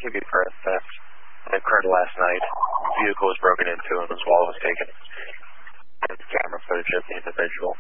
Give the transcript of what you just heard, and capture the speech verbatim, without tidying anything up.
could be for a theft. It occurred last night. The vehicle was broken into and his wallet was taken. And camera footage of the individual.